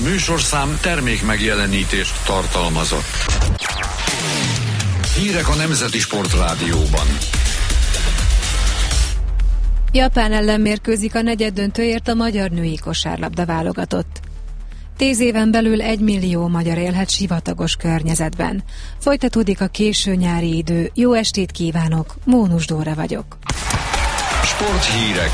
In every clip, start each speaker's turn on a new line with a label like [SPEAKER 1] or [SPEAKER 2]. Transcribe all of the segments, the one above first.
[SPEAKER 1] műsorszám termék megjelenítést tartalmazott. Hírek a Nemzeti Sportrádióban.
[SPEAKER 2] Japán ellen mérkőzik a negyeddöntőért a magyar női kosárlabda válogatott. 10 éven belül 1 millió magyar élhet sivatagos környezetben. Folytatódik a késő nyári idő. Jó estét kívánok, Mónus Dóra vagyok.
[SPEAKER 1] Sporthírek.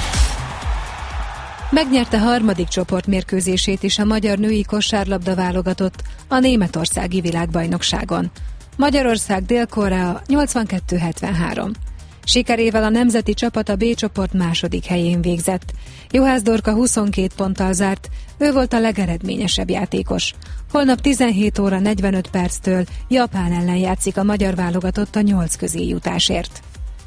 [SPEAKER 2] Megnyerte harmadik csoportmérkőzését is a magyar női kosárlabda válogatott a németországi világbajnokságon. Magyarország Dél-Korea 82-73. Sikerével a nemzeti csapat a B csoport második helyén végzett. Juhász Dorka 22 ponttal zárt, ő volt a legeredményesebb játékos. Holnap 17 óra 45 perctől Japán ellen játszik a magyar válogatott a 8 közé jutásért.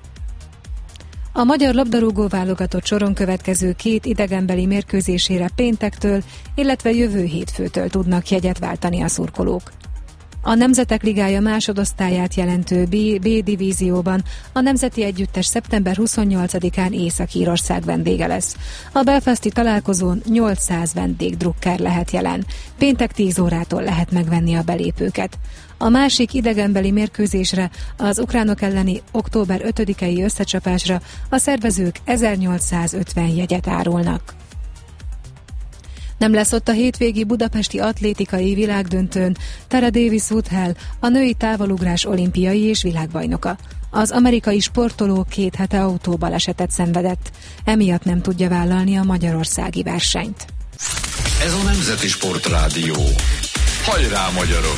[SPEAKER 2] A magyar labdarúgó válogatott soron következő 2 idegenbeli mérkőzésére péntektől, illetve jövő hétfőtől tudnak jegyet váltani a szurkolók. A Nemzetek Ligája másodosztályát jelentő B divízióban a nemzeti együttes szeptember 28-án Észak-Írország vendége lesz. A belfasti találkozón 800 vendégdrukker lehet jelen. Péntek 10 órától lehet megvenni a belépőket. A másik idegenbeli mérkőzésre, az ukránok elleni október 5-i összecsapásra a szervezők 1850 jegyet árulnak. Nem lesz ott a hétvégi budapesti atlétikai világdöntőn Tara Davis-Woodhall, a női távolugrás olimpiai és világbajnoka. Az amerikai sportoló 2 hete autóbalesetet szenvedett, emiatt nem tudja vállalni a magyarországi versenyt.
[SPEAKER 1] Ez a Nemzeti Sportrádió. Hajrá, magyarok!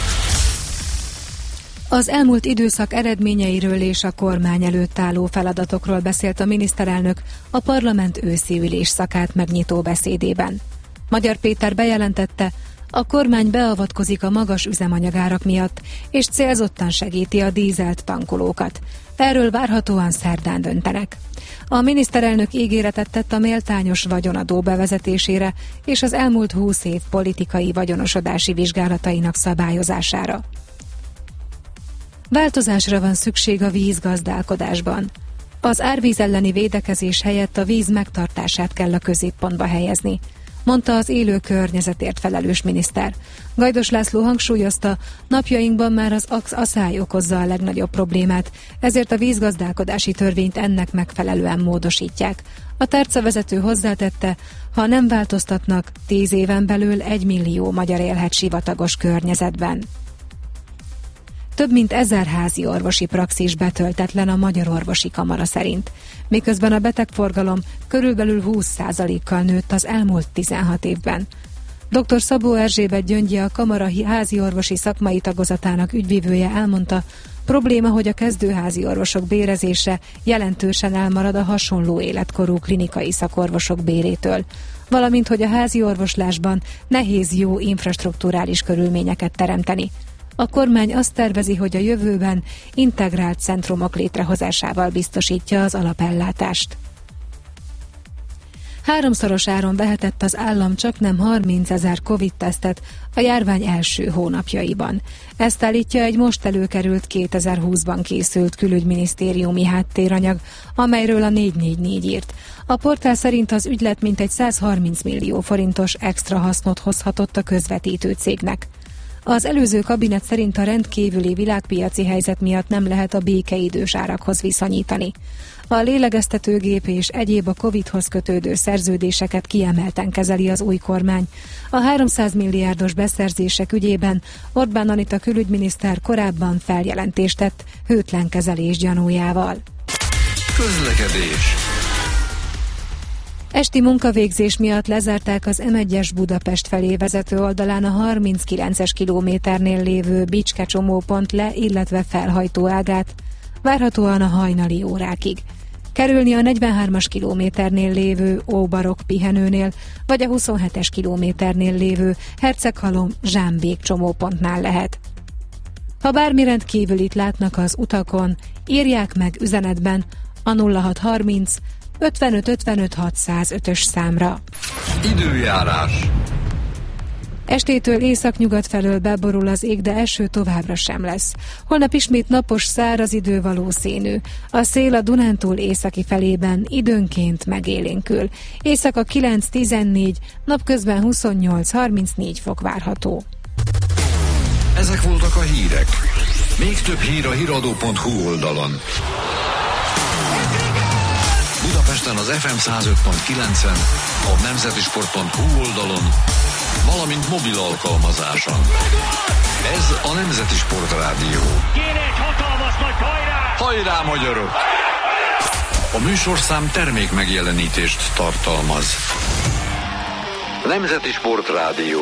[SPEAKER 2] Az elmúlt időszak eredményeiről és a kormány előtt álló feladatokról beszélt a miniszterelnök a parlament őszi ülésszakát megnyitó beszédében. Magyar Péter bejelentette, a kormány beavatkozik a magas üzemanyagárak miatt, és célzottan segíti a dízelt tankolókat. Erről várhatóan szerdán döntenek. A miniszterelnök ígéretet tett a méltányos vagyonadó bevezetésére és az elmúlt 20 év politikai vagyonosodási vizsgálatainak szabályozására. Változásra van szükség a vízgazdálkodásban. Az árvíz elleni védekezés helyett a víz megtartását kell a középpontba helyezni, mondta az élő környezetért felelős miniszter. Gajdos László hangsúlyozta, napjainkban már az aszály okozza a legnagyobb problémát, ezért a vízgazdálkodási törvényt ennek megfelelően módosítják. A tárcavezető hozzátette, ha nem változtatnak, 10 éven belül 1 millió magyar élhet sivatagos környezetben. Több mint 1000 házi orvosi praxis betöltetlen a Magyar Orvosi Kamara szerint, miközben a betegforgalom körülbelül 20%-kal nőtt az elmúlt 16 évben. Dr. Szabó Erzsébet Gyöngyi, a Kamara házi orvosi szakmai tagozatának ügyvivője elmondta, probléma, hogy a kezdőházi orvosok bérezése jelentősen elmarad a hasonló életkorú klinikai szakorvosok bérétől, valamint hogy a házi orvoslásban nehéz jó infrastrukturális körülményeket teremteni. A kormány azt tervezi, hogy a jövőben integrált centrumok létrehozásával biztosítja az alapellátást. 3-szoros áron vehetett az állam csaknem 30 000 Covid-tesztet a járvány első hónapjaiban. Ezt állítja egy most előkerült 2020-ban készült külügyminisztériumi háttéranyag, amelyről a 444 írt. A portál szerint az ügylet mintegy 130 millió forintos extra hasznot hozhatott a közvetítő cégnek. Az előző kabinet szerint a rendkívüli világpiaci helyzet miatt nem lehet a békeidős árakhoz viszonyítani. A lélegeztetőgép és egyéb a Covid-hoz kötődő szerződéseket kiemelten kezeli az új kormány. A 300 milliárdos beszerzések ügyében Orbán Anita külügyminiszter korábban feljelentést tett hőtlen kezelés gyanújával.
[SPEAKER 1] Közlekedés.
[SPEAKER 2] Esti munkavégzés miatt lezárták az M1-es Budapest felé vezető oldalán a 39-es kilométernél lévő Bicske csomópont illetve felhajtó ágát, várhatóan a hajnali órákig. Kerülni a 43-as kilométernél lévő Óbarok pihenőnél, vagy a 27-es kilométernél lévő Herceghalom-Zsámbék csomópontnál lehet. Ha bármi rendkívülit látnak az utakon, írják meg üzenetben a 0630 55 55 605-ös számra.
[SPEAKER 1] Időjárás.
[SPEAKER 2] Estétől északnyugat felől beborul az ég, de eső továbbra sem lesz. Holnap ismét napos, száraz idő valószínű. A szél a Dunántúl északi felében időnként megélénkül. Éjszaka 9-14, napközben 28-34 fok várható.
[SPEAKER 1] Ezek voltak a hírek. Még több hír a hiradó.hu oldalon. Budapesten az FM 105.9-en, a nemzetisport.hu oldalon, valamint mobil alkalmazáson. Ez a Nemzeti Sport Rádió.
[SPEAKER 3] Kéne egy hatalmas nagy hajrá!
[SPEAKER 1] Hajrá, magyarok! A műsorszám termék megjelenítést tartalmaz. Nemzeti Sport Rádió.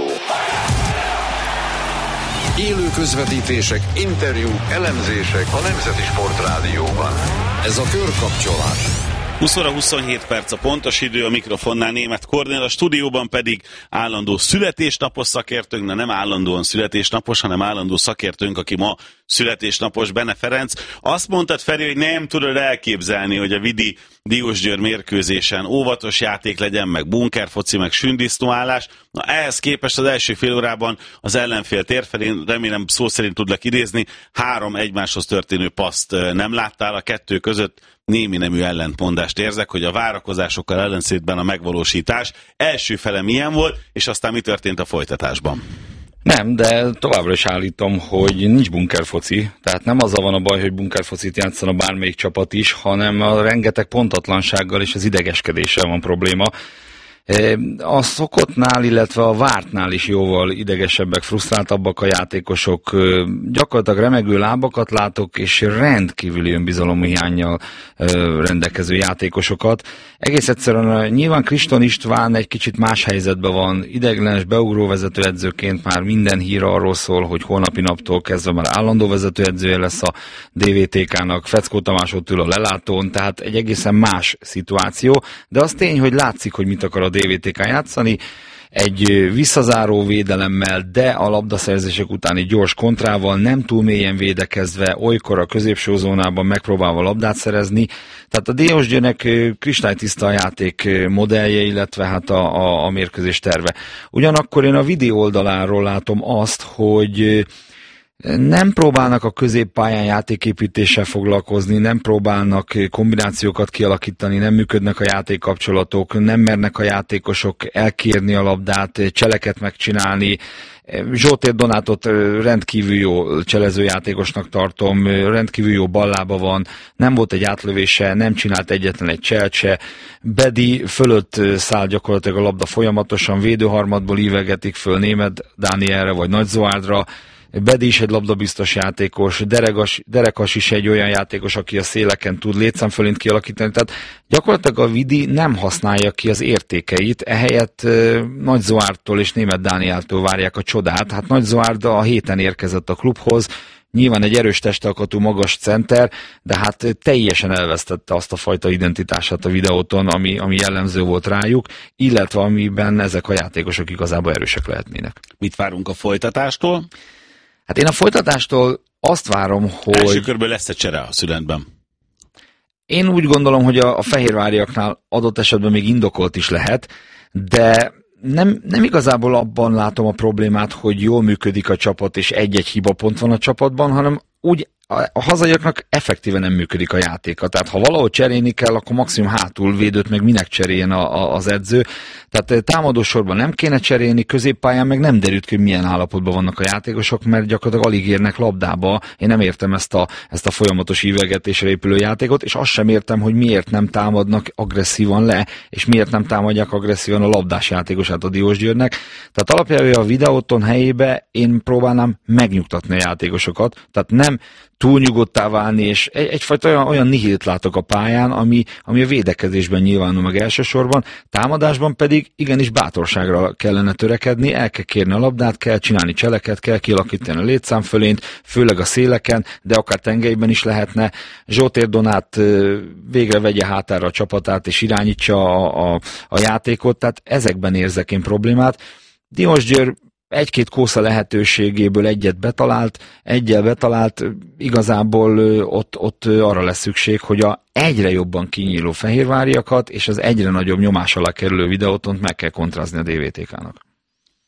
[SPEAKER 1] Élő közvetítések, interjúk, elemzések a Nemzeti Sport Rádióban. Ez a körkapcsolás.
[SPEAKER 4] 20 óra 27 perc a pontos idő, a mikrofonnál Németh Kornél, a stúdióban pedig állandó születésnapos szakértőnk, de nem állandóan születésnapos, hanem állandó szakértőnk, aki ma születésnapos, Bene Ferenc. Azt mondtad, Feri, hogy nem tudod elképzelni, hogy a Vidi Diósgyőr mérkőzésen óvatos játék legyen, meg bunkerfoci, meg sündisznóállás. Na, ehhez képest az első fél órában az ellenfél térfelén, remélem szó szerint tudlak idézni, 3 egymáshoz történő paszt nem láttál, a kettő között némi nemű ellentmondást érzek, hogy a várakozásokkal ellentétben a megvalósítás első fele milyen volt, és aztán mi történt a folytatásban.
[SPEAKER 5] Nem, de továbbra is állítom, hogy nincs bunkerfoci. Tehát nem azzal van a baj, hogy bunkerfocit játszana bármelyik csapat is, hanem a rengeteg pontatlansággal és az idegeskedéssel van probléma. A szokottnál, illetve a vártnál is jóval idegesebbek, frusztráltabbak a játékosok. Gyakorlatilag remegő lábakat látok, és rendkívüli önbizalomhiánnyal rendelkező játékosokat. Egész egyszerűen nyilván Kriston István egy kicsit más helyzetben van. ideiglenes beugró vezetőedzőként már minden hír arról szól, hogy holnapi naptól kezdve már állandó vezetőedzője lesz a DVTK-nak. Feckó Tamás ott ül a lelátón, tehát egy egészen más szituáció, de az tény, hogy látszik, hogy mit akar a DVTK játszani, egy visszazáró védelemmel, de a labdaszerzések utáni gyors kontrával, nem túl mélyen védekezve, olykor a középső zónában megpróbálva labdát szerezni. Tehát a Diósgyőrnek kristálytiszta a játék modellje, illetve hát a mérkőzés terve. Ugyanakkor én a videó oldaláról látom azt, hogy nem próbálnak a középpályán játéképítéssel foglalkozni, nem próbálnak kombinációkat kialakítani, nem működnek a játékkapcsolatok, nem mernek a játékosok elkérni a labdát, cseleket megcsinálni. Zsótér Donátot rendkívül jó cselezőjátékosnak tartom, rendkívül jó ballába van, nem volt egy átlövése, nem csinált egyetlen egy cselt se. Bedi fölött száll gyakorlatilag a labda folyamatosan, védőharmadból ívelgetik föl Németh Dánielre vagy Nagy Zoárdra. Bedi is egy labdabiztos játékos, Derekas is egy olyan játékos, aki a széleken tud létszámfölint kialakítani, tehát gyakorlatilag a Vidi nem használja ki az értékeit, ehelyett Nagy Zoárdtól és Németh Dánieltől várják a csodát. Hát Nagy Zoárd a héten érkezett a klubhoz, nyilván egy erős testalkatú, magas center, de hát teljesen elvesztette azt a fajta identitását a videóton, ami jellemző volt rájuk, illetve amiben ezek a játékosok igazából erősek lehetnének.
[SPEAKER 4] Mit várunk a folytatástól?
[SPEAKER 5] Hát én a folytatástól azt várom, hogy...
[SPEAKER 4] Első körben lesz egy csere a szünetben.
[SPEAKER 5] Én úgy gondolom, hogy a fehérváriaknál adott esetben még indokolt is lehet, de nem igazából abban látom a problémát, hogy jól működik a csapat, és egy-egy hibapont van a csapatban, hanem úgy a hazaiaknak effektíven nem működik a játéka. Tehát ha valahol cserélni kell, akkor maximum hátul védőt meg minek cseréljen az edző. Tehát támadósorban nem kéne cserélni, középpályán meg nem derült ki, hogy milyen állapotban vannak a játékosok, mert gyakorlatilag alig érnek labdába. Én nem értem ezt a folyamatos ívelgetésre épülő játékot, és azt sem értem, hogy miért nem támadnak agresszívan le, és miért nem támadják agresszívan a labdás játékosát a Diósgyőrnek. Tehát alapjában a videóton helyébe én próbálnám megnyugtatni a játékosokat, tehát nem túlnyugodtá válni, és egyfajta olyan nihilt látok a pályán, ami a védekezésben nyilvánul meg elsősorban, támadásban pedig igenis bátorságra kellene törekedni, el kell kérni a labdát, kell csinálni cseleket, kell kialakítani a létszámfölényt, főleg a széleken, de akár tengelyben is lehetne. Zsótér Donát végre vegye hátára a csapatát, és irányítsa a játékot, tehát ezekben érzek én problémát. Diósgyőr egy-két kósza lehetőségéből egyel betalált, igazából ott arra lesz szükség, hogy a egyre jobban kinyíló fehérváriakat és az egyre nagyobb nyomás alá kerülő videótont meg kell kontrázni a DVTK-nak.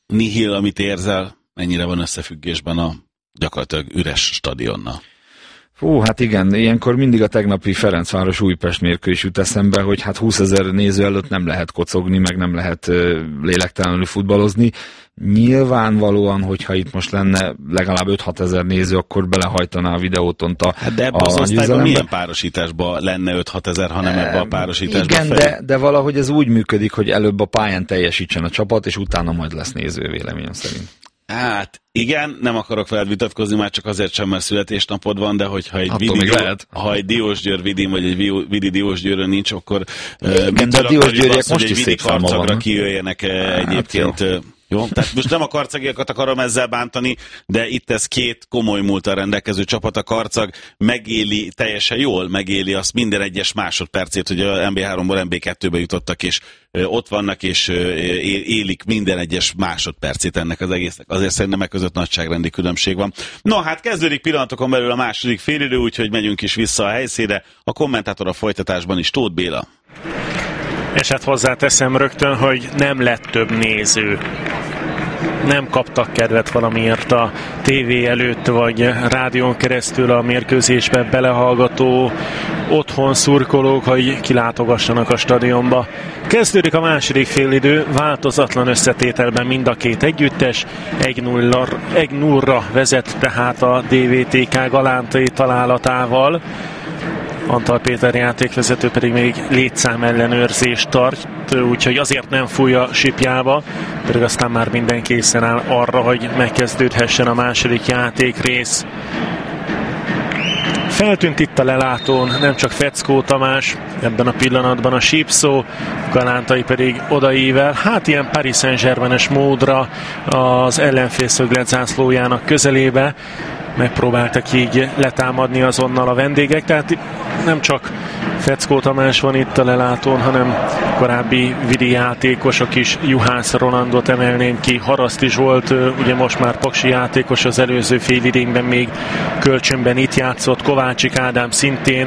[SPEAKER 4] nihil, amit érzel, mennyire van összefüggésben a gyakorlatilag üres stadionnal?
[SPEAKER 5] Hát igen, ilyenkor mindig a tegnapi Ferencváros-Újpest mérkőzés jut eszembe, hogy hát 20 000 néző előtt nem lehet kocogni, meg nem lehet lélektelenül futballozni. Nyilvánvalóan, hogyha itt most lenne legalább 5-6 ezer néző, akkor belehajtaná a videótont
[SPEAKER 4] de ebben az osztályban milyen párosításban lenne 5-6 ezer, ha nem ebben a párosításban?
[SPEAKER 5] Igen, de valahogy ez úgy működik, hogy előbb a pályán teljesítsen a csapat, és utána majd lesz néző, véleményem szerint.
[SPEAKER 4] Hát igen, nem akarok veled vitatkozni, már csak azért sem, mert születésnapod van, de hogyha egy Diósgyőr Vidin, vagy egy Vidi Diósgyőrön nincs, akkor mitől akarjuk azt, hogy egy Vidi Karcagra kijöjjenek egyébként... Jó, tehát most nem a karcagiakat akarom ezzel bántani, de itt ez két komoly múlttal rendelkező csapat, a Karcag megéli, teljesen jól megéli azt minden egyes másodpercét, hogy a MB3-ból MB2-be jutottak, és ott vannak, és élik minden egyes másodpercét ennek az egésznek. Azért szerintem meg között nagyságrendi különbség van. No, hát kezdődik pillanatokon belül a második félidő, úgyhogy megyünk is vissza a helyszínre. A kommentátor a folytatásban is Tóth Béla.
[SPEAKER 6] És hát hozzáteszem rögtön, hogy nem lett több néző. Nem kaptak kedvet valamiért a tévé előtt, vagy rádión keresztül a mérkőzésbe belehallgató otthon szurkolók, hogy kilátogassanak a stadionba. Kezdődik a második félidő, változatlan összetételben mind a két együttes, 1-0-ra vezet tehát a DVTK galántai találatával. Antal Péter játékvezető pedig még létszám ellenőrzést tart, úgyhogy azért nem fúj a sipjába, pedig aztán már minden készen áll arra, hogy megkezdődhessen a második játékrész. Feltűnt itt a lelátón nem csak Feckó Tamás, ebben a pillanatban a sípszó, Galántai pedig odaível, hát ilyen Paris Saint-Germain-es módra az ellenfél szögletzászlójának közelébe, megpróbáltak így letámadni azonnal a vendégek, tehát nem csak Feckó Tamás van itt a lelátón, hanem korábbi Vidi játékosok is, Juhász Rolandot emelném ki, Haraszti Zsolt, ugye most már paksi játékos, az előző félidényben még kölcsönben itt játszott, Kovácsik Ádám szintén,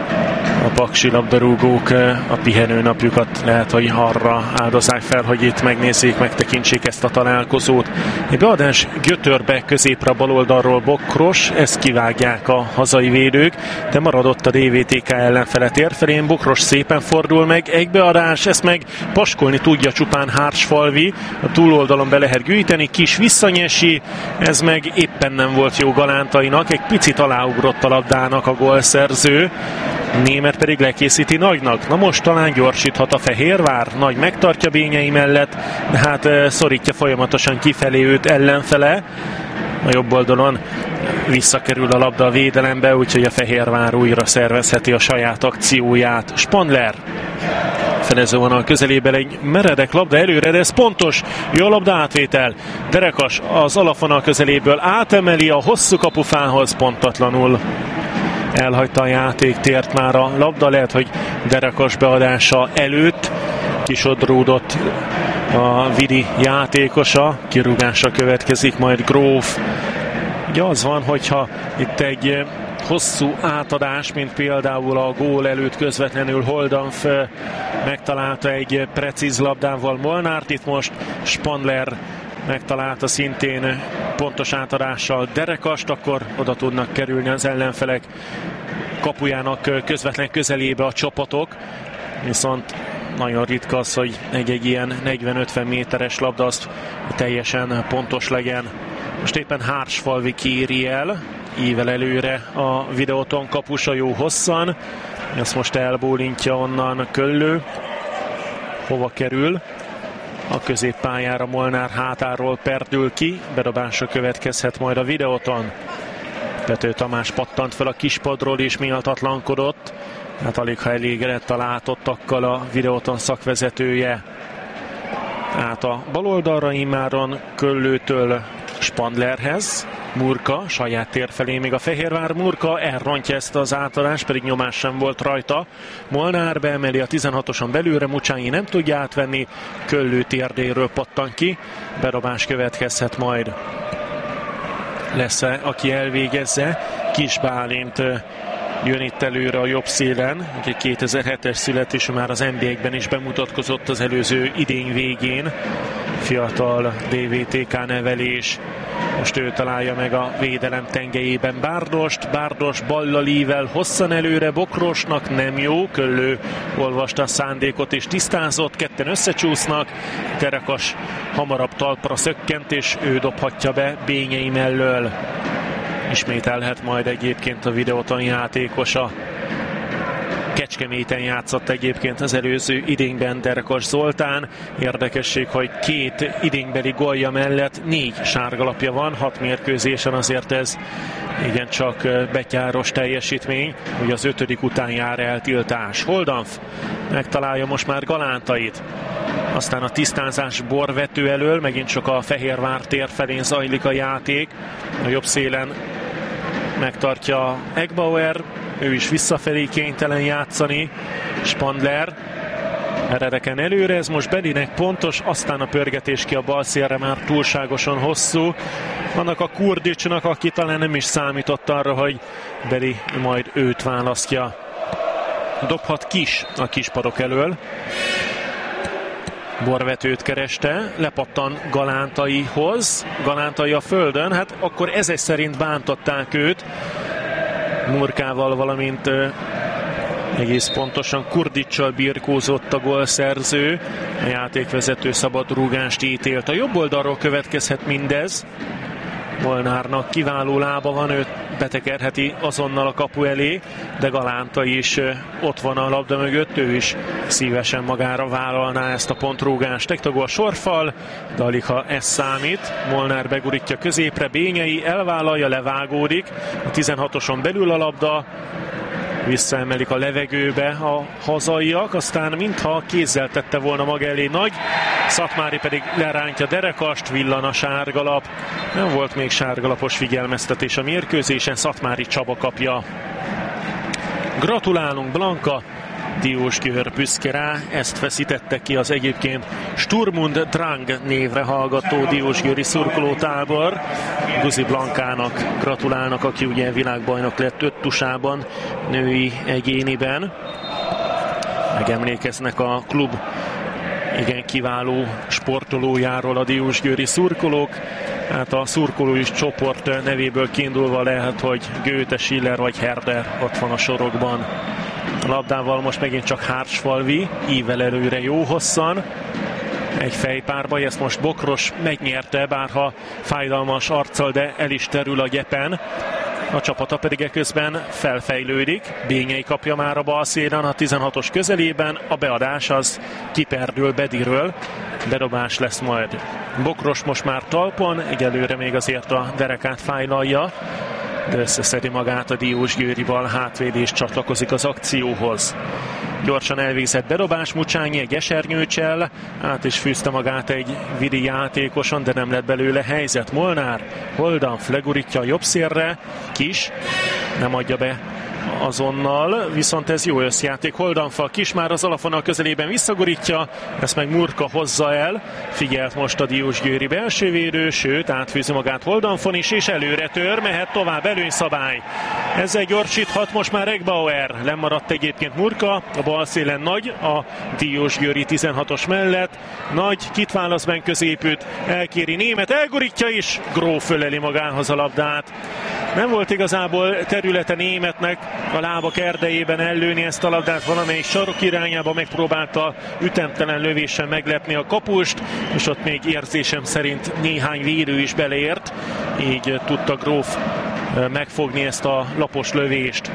[SPEAKER 6] a paksi labdarúgók a pihenőnapjukat lehet, hogy arra áldozzák fel, hogy itt megnézzék, megtekintsék ezt a találkozót. Egy beadás Götörbe, középre baloldalról Bokros, ezt kivágják a hazai védők, de maradott a DVTK ellenfele térfelén, Bokros szépen fordul meg, egy beadás, ezt meg paskolni tudja csupán Hársfalvi, a túloldalon be lehet gyűjteni, Kis visszanyesi, ez meg éppen nem volt jó Galántainak, egy picit aláugrott a labdának a gólszerző, Német pedig lekészíti Nagynak. Na most talán gyorsíthat a Fehérvár. Nagy megtartja Bényei mellett, de hát szorítja folyamatosan kifelé őt ellenfele. A jobb oldalon visszakerül a labda a védelembe, úgyhogy a Fehérvár újra szervezheti a saját akcióját. Spandler fedezővonal közelében egy meredek labda előre, de ez pontos, jó labda átvétel. Derekas az alapvonal közeléből átemeli a hosszú kapufához, pontatlanul elhagyta a játéktért már a labda, lehet, hogy Derekas beadása előtt kisodródott a Vidi játékosa, kirúgása következik, majd Gróf. Ugye az van, hogyha itt egy hosszú átadás, mint például a gól előtt közvetlenül Holdanf megtalálta egy precíz labdával Molnárt, itt most Spandler megtalálta szintén pontos átadással Derekast, akkor oda tudnak kerülni az ellenfelek kapujának közvetlen közelébe a csapatok, viszont nagyon ritka az, hogy egy ilyen 40-50 méteres labda az teljesen pontos legyen. Most éppen Hársfalvi kéri el, ível előre a Videoton kapusa jó hosszan, ezt most elbólintja onnan Köllő, hova kerül? A középpályára Molnár hátáról perdül ki, bedobása következhet majd a Videoton. Pető Tamás pattant fel a kispadról és méltatlankodott, hát alig ha elégedett a látottakkal a Videoton szakvezetője. Át a baloldalra immáron Köllőtől Spandlerhez, Murka saját tér felé, még a Fehérvár Murka elrontja ezt az átadást, pedig nyomás sem volt rajta. Molnár beemeli a 16-oson belülre, Mucsányi nem tudja átvenni, Köllő térdéről pattan ki, bedobás következhet majd. Lesz-e, aki elvégezze? Kis Bálint jön itt előre a jobb szélen, egy 2007-es születésű, már az NB1-ben is bemutatkozott az előző idény végén. fiatal DVTK nevelés. Most ő találja meg a védelem tengelyében Bárdost ballal ível hosszan előre, Bokrosnak nem jó, Köllő olvasta a szándékot és tisztázott, ketten összecsúsznak, Derekas hamarabb talpra szökkent, és ő dobhatja be Bényei mellől. Ismételhet majd egyébként a Videoton játékosa. Kecskeméten játszott egyébként az előző idényben Derekas Zoltán. Érdekesség, hogy 2 idénybeli gólja mellett 4 sárgalapja van, 6 mérkőzésen, azért ez igencsak betyáros teljesítmény, hogy az 5. után jár eltiltás. Holdanf megtalálja most már Galántait. Aztán a tisztázás Borvető elől, megint csak a Fehérvár tér felén zajlik a játék. A jobb szélen megtartja Egbauer, ő is visszafelé kénytelen játszani. Spandler eredeken előre, ez most Belinek pontos, aztán a pörgetés ki a bal szélre már túlságosan hosszú. Annak a Kurdicsnak, aki talán nem is számított arra, hogy Beli majd őt választja. Dobhat Kis a kispadok elől. Borvetőt kereste, lepattan Galántaihoz. Galántai a földön, hát akkor ezek szerint bántották őt. Murkával, valamint egész pontosan Kurdicsal birkózott a gólszerző. A játékvezető szabad rúgást ítélt. A jobb oldalról következhet mindez. Molnárnak kiváló lába van, őt betekerheti azonnal a kapu elé, de Galánta is ott van a labda mögött, ő is szívesen magára vállalná ezt a pontrúgást. Tektagó a sorfal, de alig ha ez számít. Molnár begurítja középre, Bényei elvállalja, levágódik. A 16-oson belül a labda, visszaemelik a levegőbe a hazaiak, aztán mintha kézzel tette volna maga elé Nagy, Szatmári pedig lerántja Derekast, villan a sárgalap. Nem volt még sárgalapos figyelmeztetés a mérkőzésen, Szatmári Csaba kapja. Gratulálunk, Blanka, Diósgyőr büszke rá, ezt feszítette ki az egyébként Sturmund Drang névre hallgató diósgyőri szurkolótábor. Guzi Blankának gratulálnak, aki ugye világbajnok lett öttusában, női egyéniben. Megemlékeznek a klub igen kiváló sportolójáról a diósgyőri szurkolók. Hát a szurkolói csoport nevéből kiindulva lehet, hogy Goethe, Schiller vagy Herder ott van a sorokban. A labdával most megint csak Hársfalvi, ível előre jó hosszan. Egy fejpárba, ezt most Bokros megnyerte, bárha fájdalmas arccal, de el is terül a gyepen. A csapata pedig eközben felfejlődik. Bényei kapja már a bal szélen a 16-os közelében. A beadás az kiperdül Bediről. Bedobás lesz majd. Bokros most már talpon, egyelőre még azért a derekát fájlalja, de összeszedi magát a diósgyőri bal hátvéd és csatlakozik az akcióhoz. Gyorsan elvégzett bedobás, Mucsányi egy esernyőcsel, át is fűzte magát egy vidi játékoson, de nem lett belőle helyzet. Molnár, Holdanf legurítja a jobb szélre, Kis nem adja be azonnal, viszont ez jó összjáték. Holdanfal, Kis már az alafonal közelében visszagurítja, ezt meg Murka hozza el. Figyelt most a diósgyőri belsővédő, sőt átfűzi magát Holdanfon is, és előre tör, mehet tovább, előnyszabály. Ezzel gyorsíthat most már Egbauer. Lemaradt egyébként Murka, a bal szélen Nagy, a diósgyőri 16-os mellett. Nagy kit válasz ben középütt, elkéri Német, elgurítja is, Gróf föleli magához a labdát. Nem volt igazából területe Németnek a lábak erdejében ellőni ezt a labdát, valamelyik sarok irányába megpróbálta ütemtelen lövéssel meglepni a kapust, és ott még érzésem szerint néhány védő is beleért, így tudta Gróf megfogni ezt a lapos lövést.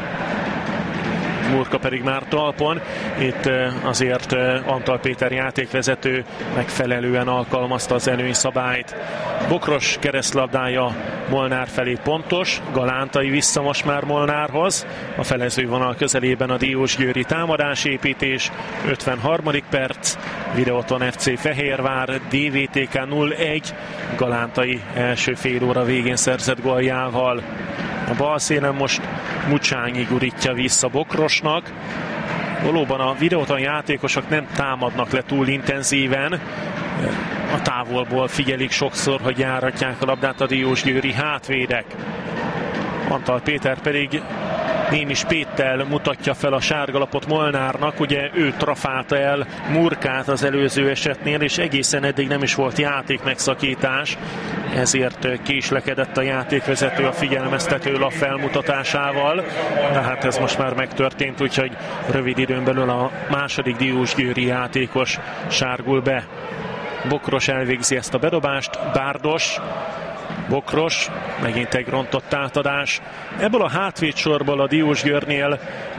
[SPEAKER 6] Murka pedig már talpon. Itt azért Antal Péter játékvezető megfelelően alkalmazta az előnyszabályt. Bokros keresztlabdája Molnár felé pontos, Galántai vissza most már Molnárhoz. A felezővonal közelében a diósgyőri támadásépítés, 53. perc, Videoton FC Fehérvár, DVTK 0-1, Galántai első fél óra végén szerzett góljával. A bal szélen most Mucsányi gurítja vissza Bokrosnak. Valóban a Videoton játékosok nem támadnak le túl intenzíven. A távolból figyelik sokszor, hogy járatják a labdát a diósgyőri hátvédek. Antal Péter pedig némi spéttel mutatja fel a sárgalapot Molnárnak, ugye ő trafálta el Murkát az előző esetnél, és egészen eddig nem is volt játék megszakítás, ezért késlekedett a játékvezető a figyelmeztetőlap felmutatásával, de hát ez most már megtörtént, úgyhogy rövid időn belül a második diósgyőri játékos sárgul be. Bokros elvégzi ezt a bedobást, Bárdos, Bokros, megint egy rontott átadás. Ebből a hátvédsorból a Diósgyőrnél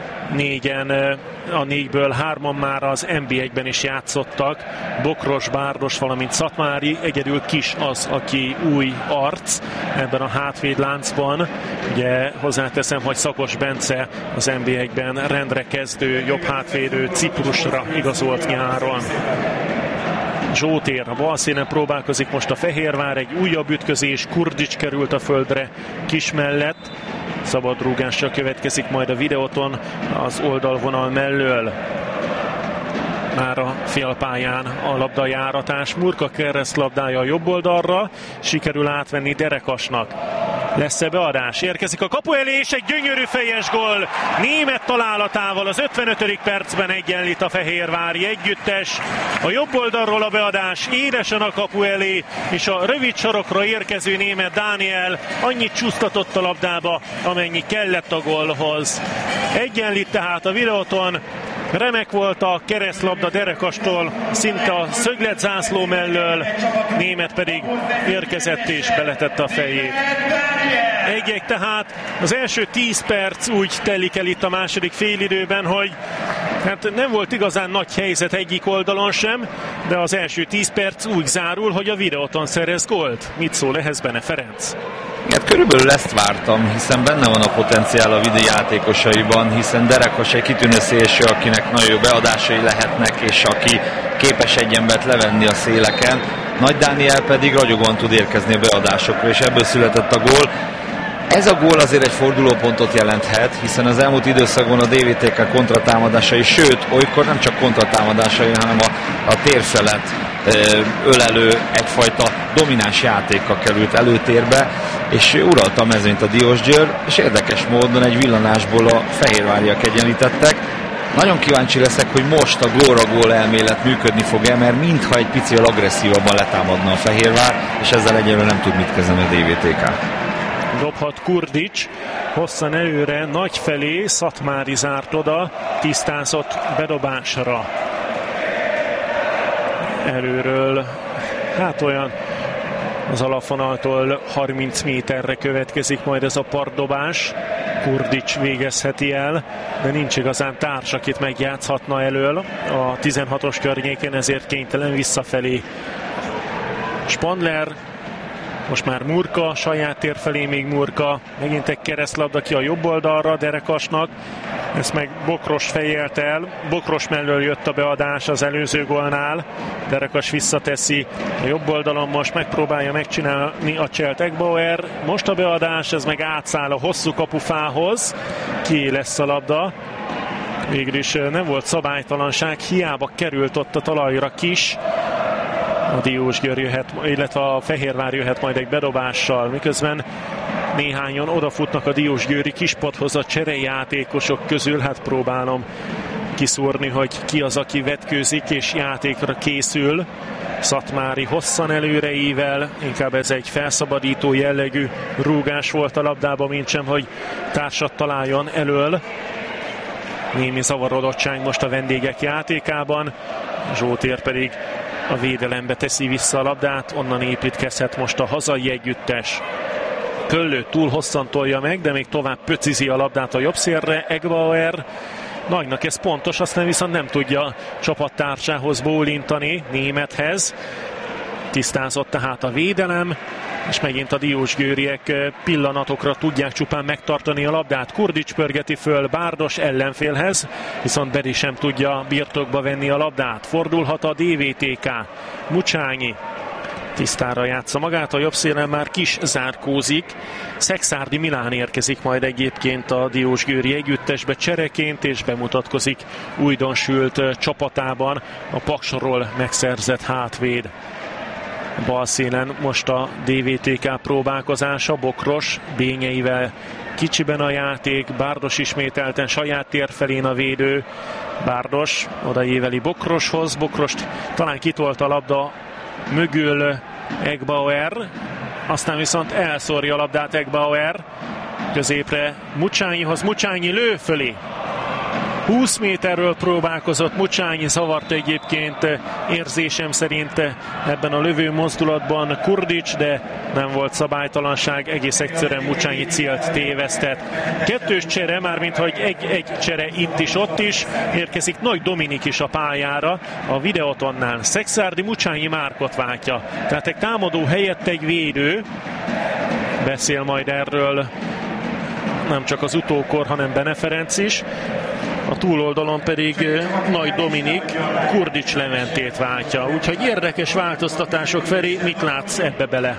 [SPEAKER 6] a négyből hárman már az NB1-ben is játszottak. Bokros, Bárdos, valamint Szatmári, egyedül Kis az, aki új arc ebben a hátvédláncban. Ugye hozzáteszem, hogy Szakos Bence az NB1-ben rendre kezdő, jobb hátvédő, Ciprusra igazolt nyáron. Zsótér a bal színen próbálkozik most a Fehérvár, egy újabb ütközés, Kurdics került a földre Kis mellett. Szabad rúgással következik majd a videóton az oldalvonal mellől. Már a félpályán a labdajáratás. Murka keresztlabdája a jobb oldalra, sikerül átvenni Derekasnak. Lesz-e beadás? Érkezik a kapu elé, és egy gyönyörű fejes gól. Német találatával az 55. percben egyenlít a fehérvári együttes. A jobb oldalról a beadás, édesen a kapu elé, és a rövid sarokra érkező német Dániel annyit csúsztatott a labdába, amennyi kellett a gólhoz. Egyenlít tehát a videóton. Remek volt a keresztlabda Derekastól, szinte a szögletzászló mellől, német pedig érkezett és beletette a fejét. Egy tehát az első 10 perc úgy telik el itt a második félidőben, hogy hát nem volt igazán nagy helyzet egyik oldalon sem, de az első 10 perc úgy zárul, hogy a videóton szerez gólt. Mit szól ehhez Bene Ferenc?
[SPEAKER 5] Hát körülbelül ezt vártam, hiszen benne van a potenciál a Vidi játékosaiban, hiszen Derekas egy kitűnő szélső, akinek nagyon jó beadásai lehetnek, és aki képes egy embert levenni a széleken. Nagy Dániel pedig ragyogóan tud érkezni a beadásokra, és ebből született a gól. Ez a gól azért egy fordulópontot jelenthet, hiszen az elmúlt időszakban a DVTK kontratámadásai, sőt, olykor nem csak kontratámadásai, hanem a térfelet ölelő egyfajta domináns játékkal került előtérbe, és uralta a mezőnyt a Diósgyőr, és érdekes módon egy villanásból a fehérváriak egyenlítettek. Nagyon kíváncsi leszek, hogy most a gól elmélet működni fog-e, mert mintha egy picivel agresszívabban letámadna a Fehérvár, és ezzel egyelőre nem tud mit kezdeni a DVTK.
[SPEAKER 6] Dobhat Kurdics, hosszan előre, nagy felé, Szatmári zárt oda, tisztázott bedobásra. Előről, hát olyan az alapvonaltól 30 méterre következik majd ez a partdobás. Kurdics végezheti el, de nincs igazán társ, akit megjátszhatna elől a 16-os környéken, ezért kénytelen visszafelé. Spandler, most már Murka, saját tér felé még Murka, megint egy keresztlabda ki a jobb oldalra Derekasnak, ezt meg Bokros fejelte el, Bokros mellől jött a beadás az előző gólnál, Derekas visszateszi a jobb oldalon, most megpróbálja megcsinálni a Cselt Egbauer, most a beadás, ez meg átszáll a hosszú kapufához, ki lesz a labda, végül is nem volt szabálytalanság, hiába került ott a talajra Kis, a Diósgyőr jöhet, illetve a Fehérvár jöhet majd egy bedobással, miközben néhányan odafutnak a diósgyőri kispadhoz a cserejátékosok közül, hát próbálom kiszúrni, hogy ki az, aki vetkőzik és játékra készül. Szatmári hosszan előreível, inkább ez egy felszabadító jellegű rúgás volt a labdába, mintsem, hogy társat találjon elől. Némi zavarodottság most a vendégek játékában, Zsótér pedig a védelembe teszi vissza a labdát, onnan építkezhet most a hazai együttes. Köllő túl hosszan tolja meg, de még tovább pöcizi a labdát a jobb szélre, Egbauer. Nagynak ez pontos, aztán viszont nem tudja csapattársához bólintani, Némethez. Tisztázott tehát a védelem, és megint a diósgyőriek pillanatokra tudják csupán megtartani a labdát. Kurdics pörgeti föl Bárdos ellenfélhez, viszont Beri sem tudja birtokba venni a labdát. Fordulhat a DVTK. Mucsányi tisztára játsza magát, a jobb szélen már Kis zárkózik. Szexárdi Milán érkezik majd egyébként a diósgyőri együttesbe csereként, és bemutatkozik újdonsült csapatában a Paksról megszerzett hátvéd. Bal szélen most a DVTK próbálkozása, Bokros bényeivel kicsiben a játék, Bárdos ismételten saját tér felén a védő. Bárdos odaíveli Bokroshoz, Bokrost talán kitolt a labda mögül Egbauer, aztán viszont elszórja a labdát Egbauer, középre Mucsányihoz, Mucsányi lő fölé. 20 méterről próbálkozott Mucsányi, zavart egyébként érzésem szerint ebben a lövő mozdulatban Kurdics, de nem volt szabálytalanság, egész egyszerűen Mucsányi célt tévesztett. Kettős csere, mármint hogy egy csere itt is, ott is, érkezik Nagy Dominik is a pályára, a Videótonnál. Szekszárdi Mucsányi Márkot váltja, tehát egy támadó helyett egy védő, beszél majd erről nem csak az utókor, hanem Bene Ferenc is. A túloldalon pedig Nagy Dominik Kurdics Leventét váltja. Úgyhogy érdekes változtatások felé, mit látsz ebbe bele?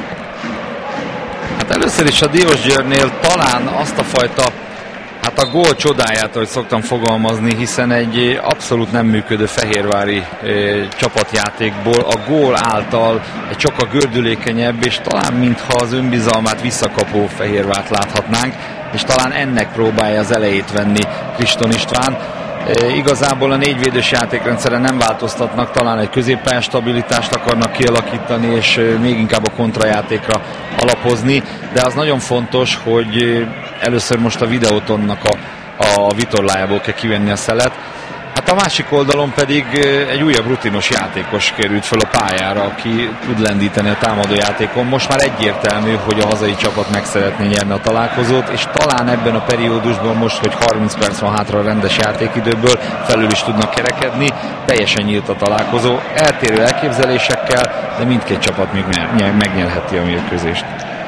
[SPEAKER 5] Hát először is a Diósgyőrnél talán azt a fajta, hát a gól csodáját, ahogy szoktam fogalmazni, hiszen egy abszolút nem működő fehérvári csapatjátékból a gól által egy sokkal gördülékenyebb, és talán mintha az önbizalmát visszakapó Fehérvárt láthatnánk, és talán ennek próbálja az elejét venni Kriston István. Igazából a négyvédős játékrendszeren nem változtatnak, talán egy középpályás stabilitást akarnak kialakítani, és még inkább a kontrajátékra alapozni, de az nagyon fontos, hogy először most a Videótonnak a vitorlájából kell kivenni a szelet. Hát a másik oldalon pedig egy újabb rutinos játékos került fel a pályára, aki tud lendíteni a támadójátékon. Most már egyértelmű, hogy a hazai csapat meg szeretné nyerni a találkozót, és talán ebben a periódusban most, hogy 30 perc van hátra a rendes játékidőből, felül is tudnak kerekedni. Teljesen nyílt a találkozó, eltérő elképzelésekkel, de mindkét csapat még megnyerheti a mérkőzést.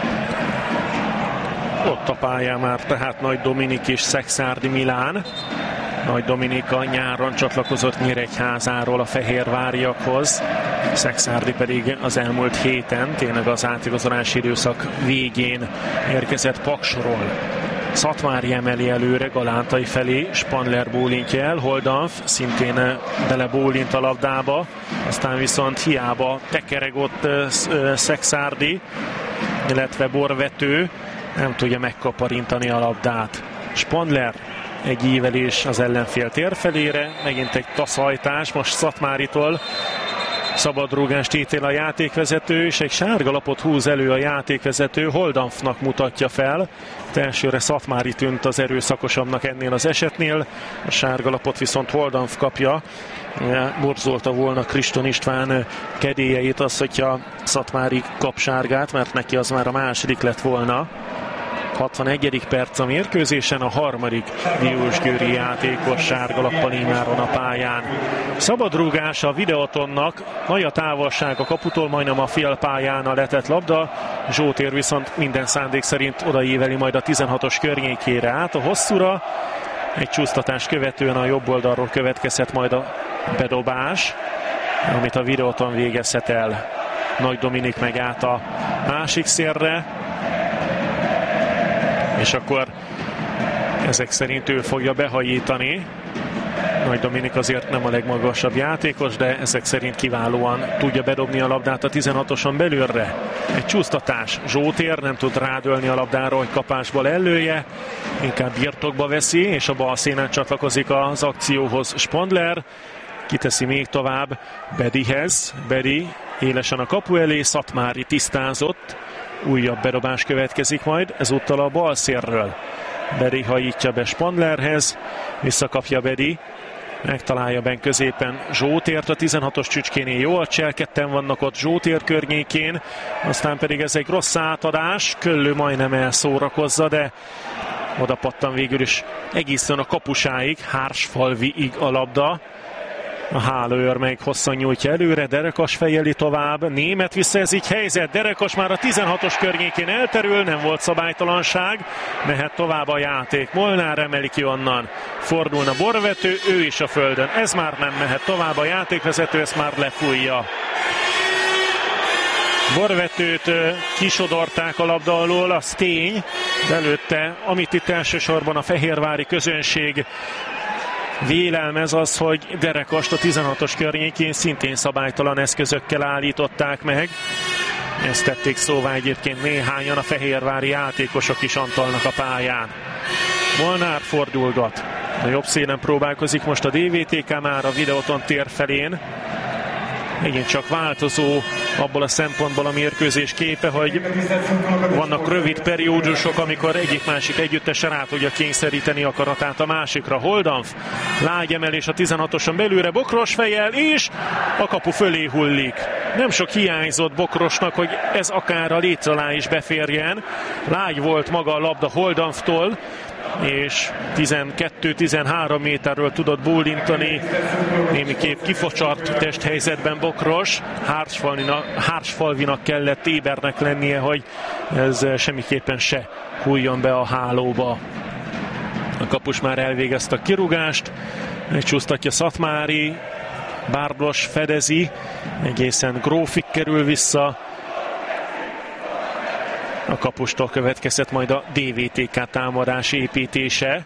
[SPEAKER 6] Ott a pályán már tehát Nagy Dominik és Szekszárdi Milán. Nagy Dominika nyáron csatlakozott Nyíregyházáról a fehérváriakhoz, Szekszárdi pedig az elmúlt héten, tényleg az átigazolási időszak végén érkezett Paksról. Szatmári emeli előre Galántai felé, Spandler bólintja el, Holdanf szintén belebólint a labdába, aztán viszont hiába tekeregott Szekszárdi, illetve borvető, nem tudja megkaparintani a labdát. Spandler egy ívelés az ellenfél tér felére, megint egy taszajtás, most Szatmáritól szabadrúgást ítél a játékvezető, és egy sárga lapot húz elő a játékvezető, Holdanfnak mutatja fel. Elsőre Szatmári tűnt az erőszakosabbnak ennél az esetnél, a sárga lapot viszont Holdanf kapja. Borzolta volna Kriston István kedélyeit az, hogyha Szatmári kap sárgát, mert neki az már a második lett volna. 61. perc a mérkőzésen, a harmadik diósgyőri játékos sárga lappal imáron a pályán. Szabadrúgás a Videótonnak, nagy a távolság a kaputól, majdnem a fél pályán a letett labda. Zsótér viszont minden szándék szerint odaíveli majd a 16-os környékére át a hosszúra. Egy csúsztatás követően a jobb oldalról következhet majd a bedobás, amit a Videóton végezhet el. Nagy Dominik meg át a másik szélre, és akkor ezek szerint ő fogja behajítani. Nagy Dominik azért nem a legmagasabb játékos, de ezek szerint kiválóan tudja bedobni a labdát a 16-oson belülre. Egy csúsztatás, Zsótér nem tud rádölni a labdára, hogy kapásból ellője, inkább birtokba veszi, és a bal szélen csatlakozik az akcióhoz Spandler. Kiteszi még tovább Bedihez, Bedi élesen a kapu elé, Szatmári tisztázott. Újabb bedobás következik majd, ezúttal a bal szélről. Bedi hajítja be Spandlerhez, visszakapja Bedi, megtalálja ben középen Zsótért a 16-os csücskénél, jól cselketten vannak ott Zsótér környékén, aztán pedig ez egy rossz átadás, Köllő majdnem elszórakozza, de oda pattan végül is egészen a kapusáig, Hársfalviig a labda. A hálóőr meg hosszan nyújtja előre, Derekas fejeli tovább, német vissza, ez így helyzet, Derekas már a 16-os környékén elterül, nem volt szabálytalanság, mehet tovább a játék, Molnár emeli ki onnan, fordulna borvető, ő is a földön, ez már nem mehet tovább, a játékvezető ezt már lefújja. Borvetőt kisodorták a labda alól, az tény, de előtte, amit itt elsősorban a fehérvári közönség vélelmez, az, hogy Derekast a 16-os környékén szintén szabálytalan eszközökkel állították meg. Ezt tették szóvá egyébként néhányan, a fehérvári játékosok is antolnak a pályán. Molnár fordulgat. A jobb szélen próbálkozik most a DVTK már a Videoton tér felén. Igen, csak változó abból a szempontból a mérkőzés képe, hogy vannak rövid periódusok, amikor egyik-másik együttesen rá tudja kényszeríteni akaratát a másikra. Holdanf, lágy emelés a 16-oson belőle, Bokros fejjel, és a kapu fölé hullik. Nem sok hiányzott Bokrosnak, hogy ez akár a léc alá is beférjen. Lágy volt maga a labda Holdanftól, és 12-13 méterről tudott bólintani, némiképp kifocsart testhelyzetben Bokros. Hársfalvinak kellett ébernek lennie, hogy ez semmiképpen se hulljon be a hálóba. A kapus már elvégezte a kirúgást, megcsúsztatja Szatmári, Bárdos fedezi, egészen Grófig kerül vissza. A kapustól következett majd a DVTK támadás építése.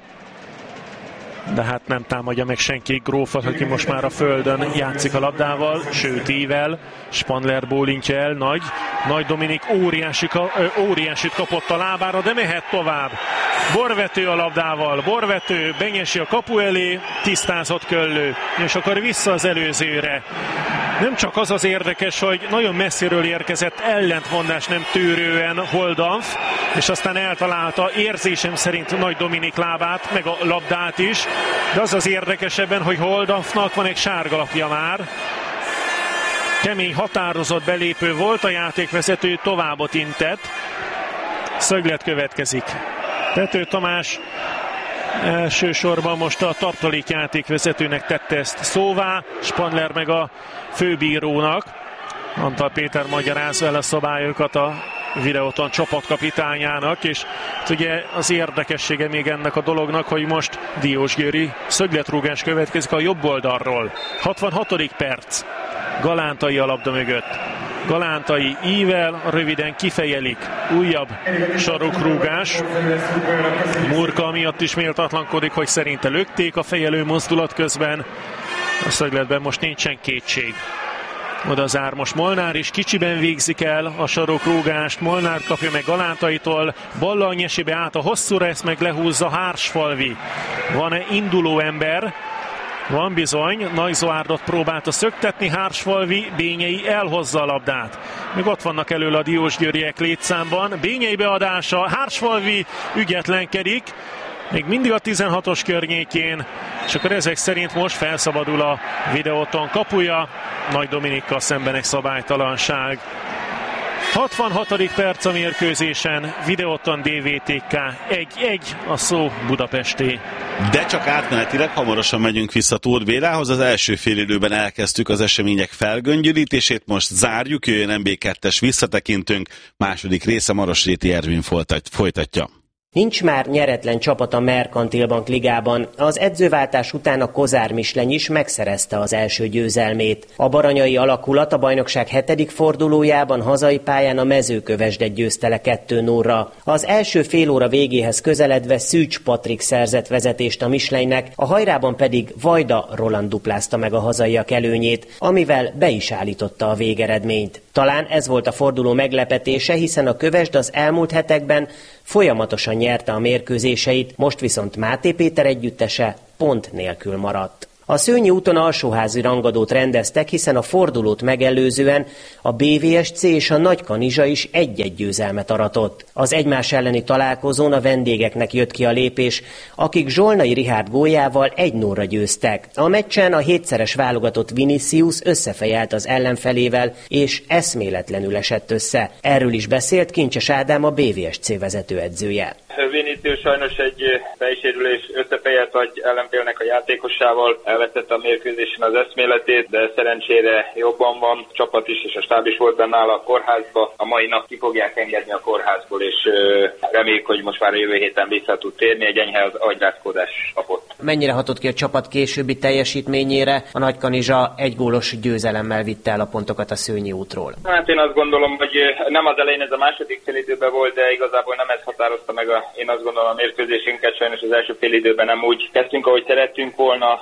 [SPEAKER 6] De hát nem támadja meg senki Grófot, aki most már a földön játszik a labdával, sőt ível. Spandler bólintja el, Nagy Dominik óriásit kapott a lábára, de mehet tovább. Borvető a labdával, Borvető benyesi a kapu elé, tisztázott Köllő, és akkor vissza az előzőre. Nem csak az érdekes, hogy nagyon messziről érkezett ellentmondás nem tűrően Holdanf, és aztán eltalálta érzésem szerint Nagy Dominik lábát, meg a labdát is, de az érdekesebben, hogy Holdanfnak van egy sárgalapja már. Kemény, határozott belépő volt, a játékvezető továbbot intett. Szöglet következik. Tető Tamás elsősorban most a tartalék játékvezetőnek tette ezt szóvá, Spandler meg a főbírónak. Antal Péter magyarázza el a szabályokat a Videoton csapatkapitányának, és ugye az érdekessége még ennek a dolognak, hogy most Diósgyőri szögletrúgás következik a jobb oldalról. 66. perc. Galántai a labda mögött. Galántai ível, röviden kifejelik. Újabb sarokrúgás. Murka miatt is méltatlankodik, hogy szerinte lökték a fejelő mozdulat közben. A szögletben most nincsen kétség. Oda zár most Molnár is, kicsiben végzik el a sarokrúgást. Molnár kapja meg Galántaitól, balla a nyesébe át a hosszúra, ezt meg lehúzza Hársfalvi. Van-e induló ember? Van bizony, Nagyzoárdot próbálta szöktetni, Hársfalvi, Bényei elhozza a labdát. Még ott vannak elől a diósgyőriek létszámban. Bényei beadása, Hársfalvi ügyetlenkedik, még mindig a 16-os környékén, és akkor ezek szerint most felszabadul a Videoton kapuja. Nagy Dominikkal szemben egy szabálytalanság. 66. perc a mérkőzésen, Videoton DVTK 1-1 a szó Budapesté.
[SPEAKER 4] De csak átmenetileg, hamarosan megyünk vissza Tóth Bélához. Az első félidőben elkezdtük az események felgöngyölítését, most zárjuk, jöjjön MB2-es visszatekintünk, második része Marosréti Ervin folytatja.
[SPEAKER 7] Nincs már nyeretlen csapat a Merkantil Bank ligában. Az edzőváltás után a Kozár Misleny is megszerezte az első győzelmét. A baranyai alakulat a bajnokság 7. fordulójában hazai pályán a Mezőkövesdet győzte le 2-0-ra. Az első fél óra végéhez közeledve Szűcs Patrik szerzett vezetést a Mislenynek, a hajrában pedig Vajda Roland duplázta meg a hazaiak előnyét, amivel be is állította a végeredményt. Talán ez volt a forduló meglepetése, hiszen a Kövesd az elmúlt hetekben folyamatosan nyerte a mérkőzéseit, most viszont Máté Péter együttese pont nélkül maradt. A Szőnyi úton alsóházi rangadót rendeztek, hiszen a fordulót megelőzően a BVSC és a Nagykanizsa is egy-egy győzelmet aratott. Az egymás elleni találkozón a vendégeknek jött ki a lépés, akik Zsolnai Richárd góljával 1-0-ra győztek. A meccsen a 7-szeres válogatott Vinicius összefejelt az ellenfelével, és eszméletlenül esett össze. Erről is beszélt Kincses Ádám, a BVSC vezetőedzője.
[SPEAKER 8] Vinicius sajnos egy fejsérülés összefejelt agy ellenfélnek a játékosával, elvesztette a mérkőzésen az eszméletét, de szerencsére jobban van. A csapat is és a stáb is volt benne a kórházba. A mai nap ki fogják engedni a kórházból, és reméljük, hogy most már a jövő héten vissza tud térni, egy enyhe agyrázkódás kapott.
[SPEAKER 7] Mennyire hatott ki a csapat későbbi teljesítményére? A Nagykanizsa egy gólos győzelemmel vitte el a pontokat a Szőnyi útról.
[SPEAKER 8] Hát én azt gondolom, hogy nem az elején, ez a második félidőben volt, de igazából nem ez határozta meg én azt gondolom a mérkőzésünket. Sajnos az első félidőben nem úgy kezdtünk, ahogy szerettünk volna. Nem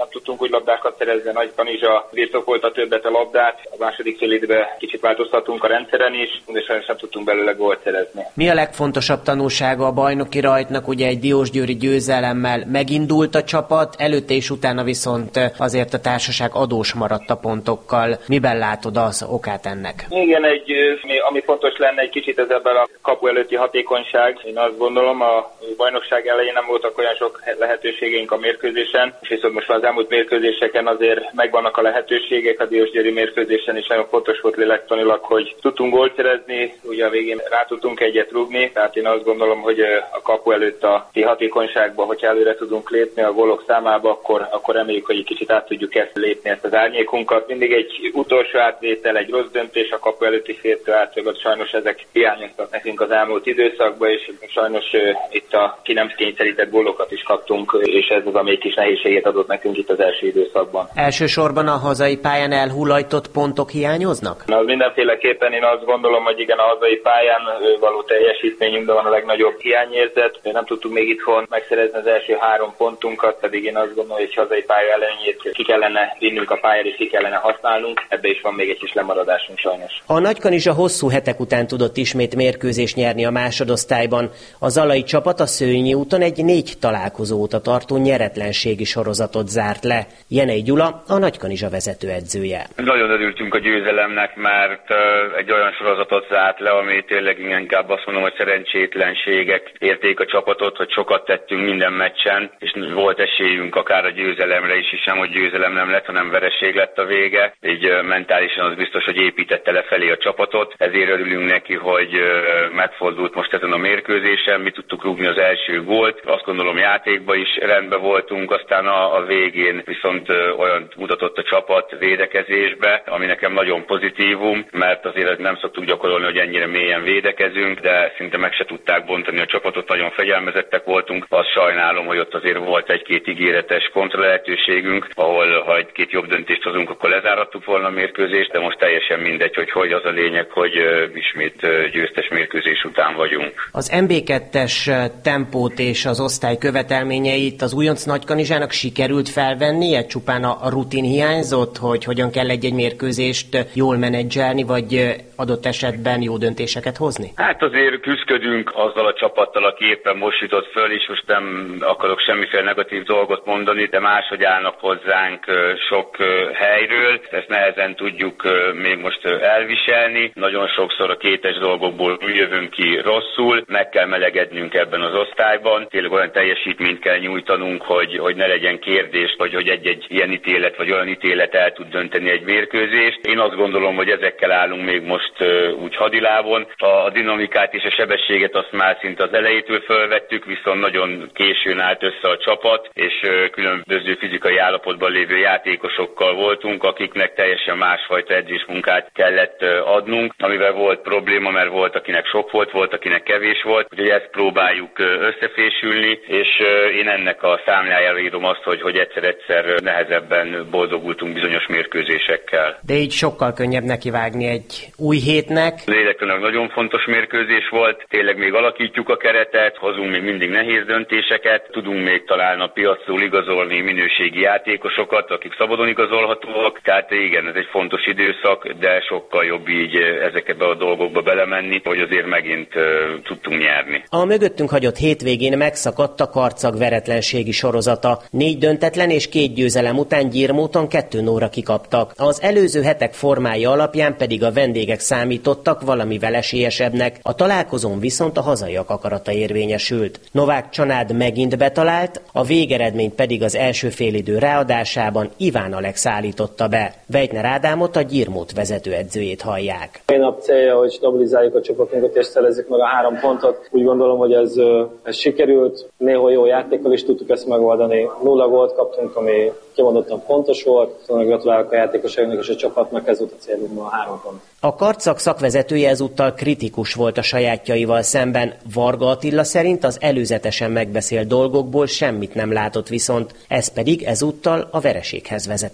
[SPEAKER 8] tudtunk úgy labdákat szerezni, Nagykanizsa birtokolta többet a labdát, a második félidőben kicsit változtattunk a rendszeren is, de sajnos nem tudtunk belőle gólt szerezni.
[SPEAKER 7] Mi a legfontosabb tanulsága a bajnoki rajtnak? Ugye egy diósgyőri győzelemmel megindult a csapat, előtte és utána viszont azért a társaság adós maradt a pontokkal. Miben látod az okát ennek?
[SPEAKER 8] Igen, ami fontos lenne egy kicsit ez ebben a kapu előtti hatékonyság. Én azt gondolom, a bajnokság elején nem voltak olyan sok lehetőségeink a mérkőzésen, és viszont most az elmúlt mérkőzéseken azért megvannak a lehetőségek. A diósgyőri mérkőzésen is nagyon fontos volt lélektanilag, hogy tudtunk gólt szerezni, ugye a végén rá tudtunk egyet rúgni, tehát én azt gondolom, hogy a kapu előtt a hatékonyságban, hogyha előre tudunk lépni a gólok számába, akkor reméljük, hogy egy kicsit át tudjuk ezt lépni, ezt az árnyékunkat. Mindig egy utolsó átvétel, egy rossz döntés a kapu előtti féltől átszögött, sajnos ezek hiányoztak nekünk az elmúlt időszakban, és sajnos itt a ki nem kényszerített gólokat is kaptunk, és ez az, ami egy kis nehézséget adott nekünk itt az első időszakban.
[SPEAKER 7] Elsősorban a hazai pályán elhullajtott pontok hiányoznak?
[SPEAKER 8] Az mindenféleképpen én azt gondolom, hogy igen, a hazai pályán való teljesítményünkben van a legnagyobb hiányérzet. Nem tudtuk még itthon megszerezni az első 3 pontunkat, pedig én azt gondolom, hogy hazai pálya előnyét ki kellene vinnünk a pályára, és ki kellene használnunk. Ebbe is van még egy kis lemaradásunk sajnos.
[SPEAKER 7] A Nagykanizsa hosszú hetek után tudott ismét mérkőzést nyerni a másodosztályban. A zalai csapat a Szőnyi úton egy 4 találkozó óta tartó nyeretlenségi sorozatot zárt le. Jenei Gyula, a Nagykanizsa vezetőedzője.
[SPEAKER 9] Nagyon örültünk a győzelemnek, mert egy olyan sorozatot zárt le, ami tényleg inkább azt mondom, hogy szerencsétlenségek érték a csapatot, hogy sokat tettünk minden meccsen, és volt esélyünk akár a győzelemre is, és nem, hogy győzelem nem lett, hanem vereség lett a vége. Így mentálisan az biztos, hogy építette lefelé a csapatot. Ezért örülünk neki, hogy megfordult most ezen a mérkőzésen. Mi tudtuk rúgni az első gólt. Azt gondolom, játékban is rendben voltunk, aztán a végén viszont olyan mutatott a csapat védekezésbe, ami nekem nagyon pozitívum, mert azért nem szoktuk gyakorolni, hogy ennyire mélyen védekezünk, de szinte meg se tudták bontani a csapatot, nagyon fegyelmezettek voltunk. Azt sajnálom, hogy ott azért volt egy-két ígéretes kontra lehetőségünk, ahol ha egy-két jobb döntést hozunk, akkor lezárattuk volna a mérkőzést, de most teljesen mindegy, hogy az a lényeg, hogy ismét győztes mérkőzés után vagyunk.
[SPEAKER 7] Az MB2-es tempót és az osztály követelményeit az újonc Nagykanizsának sikerült felvennie? Csupán a rutin hiányzott, hogy hogyan kell egy mérkőzést jól menedzselni, vagy adott esetben jó döntéseket hozni?
[SPEAKER 9] Hát azért küzdködünk azzal a csapattal, aki éppen most jutott föl, és most nem akarok semmiféle negatív dolgot mondani, de máshogy állnak hozzánk sok helyről. Ezt nehezen tudjuk még most elviselni. Nagyon sokszor a kétes dolgokból jövünk ki rosszul, meg kell melegednünk ebben az osztályban. Tényleg olyan teljesítményt kell nyújtanunk, hogy ne legyen kérdés, hogy egy ilyen ítélet vagy olyan ítélet el tud dönteni egy mérkőzést. Én azt gondolom, hogy ezekkel állunk még most úgy hadilábon. A dinamikát és a sebességet azt már szinte az elejétől fölvettük, viszont nagyon későn állt össze a csapat, és különböző fizikai állapotban lévő játékosokkal voltunk, akiknek teljesen másfajta edzésmunkát kellett adnunk, amivel volt probléma, mert volt, akinek sok volt, akinek kevés volt, úgyhogy ezt próbáljuk összefésülni, és én ennek a számlájára írom azt, hogy egyszer-egyszer nehezebben boldogultunk bizonyos mérkőzésekkel.
[SPEAKER 7] De így sokkal könnyebb nekivágni egy új hétnek.
[SPEAKER 9] Az életlenek nagyon fontos mérkőzés volt, tényleg még alakítjuk a keretet, hozunk még mindig nehéz döntéseket, tudunk még talán a piacról igazolni minőségi játékosokat, akik szabadon igazolhatóak, tehát igen, ez egy fontos időszak, de sokkal jobb így ezekbe a dolgokba belemenni, hogy azért megint tudtunk nyerni.
[SPEAKER 7] A mögöttünk hagyott hétvégén megszakadt a Karcag veretlenségi sorozata. 4 döntetlen és 2 győzelem után Gyirmóton 2-0-ra kikaptak. Az előző hetek formája alapján pedig a vendégek számítottak valamivel esélyesebbnek, a találkozón viszont a hazaiak akarata érvényesült. Novák Csanád megint betalált, a végeredményt pedig az első félidő ráadásában Iván Alex állította be. Vejtner Ádámot, a Gyirmót vezetőedzőjét hallják.
[SPEAKER 10] A nap célja, hogy stabilizáljuk a csapatunkat és szerezzük meg a 3 pontot. Úgy gondolom, hogy ez sikerült, néha jó játékkal is tudtuk ezt megoldani. 0 gólt kaptunk, ami kimondottan fontos volt. Szóval gratulálok a játékosoknak és a csapatnak, ez volt a célunk, a 3 pont.
[SPEAKER 7] A Karcag szakvezetője ezúttal kritikus volt a sajátjaival szemben. Varga Attila szerint az előzetesen megbeszélt dolgokból semmit nem látott viszont, ez pedig ezúttal a vereséghez vezetett.